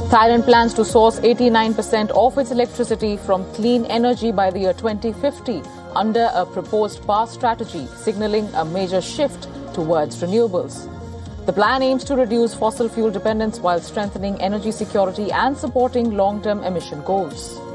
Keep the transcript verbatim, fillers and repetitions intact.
Thailand plans to source eighty-nine percent of its electricity from clean energy by the year twenty fifty under a proposed power strategy, signalling a major shift towards renewables. The plan aims to reduce fossil fuel dependence while strengthening energy security and supporting long-term emission goals.